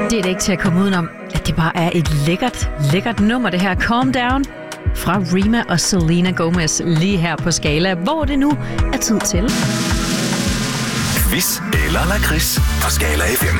Det er det ikke til at komme udenom, at det bare er et lækkert nummer, det her Calm Down fra Rema og Selena Gomez lige her på Skala, hvor det nu er tid til. Quiz eller lakrids på Skala FM.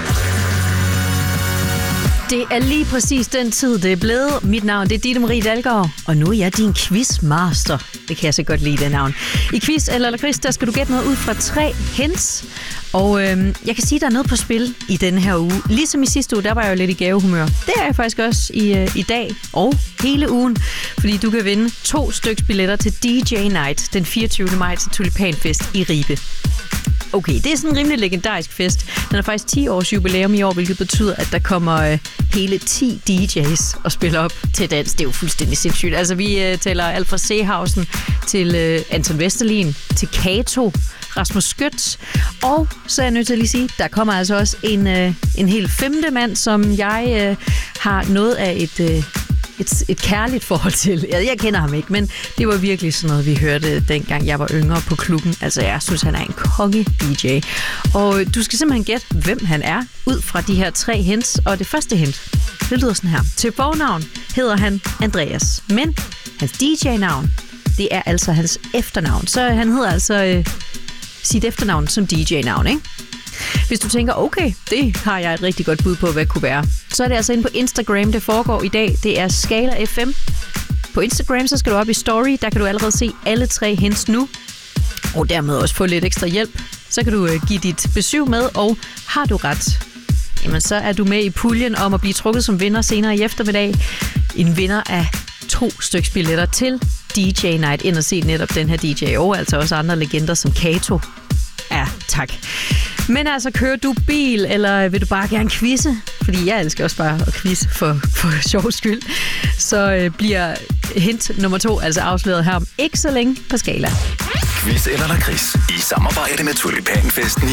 Det er lige præcis den tid, det er blevet. Mit navn det er Ditte Marie Dalgaard, og nu er jeg din quizmaster. Det kan jeg så godt lide, det navn. I quiz eller lakrids, der skal du gætte noget ud fra 3 hints. Og jeg kan sige, at der er noget på spil i denne her uge. Ligesom i sidste uge, der var jeg jo lidt i gavehumør. Det er jeg faktisk også i dag og hele ugen. Fordi du kan vinde 2 styks billetter til DJ Night den 24. maj til Tulipanfest i Ribe. Okay, det er sådan en rimelig legendarisk fest. Den er faktisk 10 års jubilæum i år, hvilket betyder, at der kommer hele 10 DJ's og spiller op til dans. Det er jo fuldstændig sindssygt. Altså, vi tæller alt fra Seehausen til Anton Vesterlin, til Kato, Rasmus Skødt. Og så er jeg nødt til at lige sige, der kommer altså også en helt 5. mand, som jeg har noget af et kærligt forhold til. Jeg kender ham ikke, men det var virkelig sådan noget, vi hørte dengang jeg var yngre på klubben. Altså, jeg synes, han er en konge-DJ. Og du skal simpelthen gætte, hvem han er, ud fra de her 3 hints. Og det første hint, det lyder sådan her. Til fornavn hedder han Andreas, men hans DJ-navn, det er altså hans efternavn. Så han hedder altså sit efternavn som DJ-navn, ikke? Hvis du tænker, okay, det har jeg et rigtig godt bud på, hvad det kunne være, så er det altså inde på Instagram, det foregår i dag. Det er Skala FM. På Instagram, så skal du op i story. Der kan du allerede se alle 3 hints nu. Og dermed også få lidt ekstra hjælp. Så kan du give dit besøg med, og har du ret, jamen så er du med i puljen om at blive trukket som vinder senere i eftermiddag. En vinder af 2 styks billetter til DJ Night. Ind og se netop den her DJ, og altså også andre legender som Kato. Ja, tak. Men altså, kører du bil, eller vil du bare gerne quizze? Fordi jeg elsker også bare at quizze for sjov skyld. Så bliver hint nummer 2 altså afsløret her om ikke så længe på Skala. Quiz eller lakrids i samarbejde med Tulipanfesten i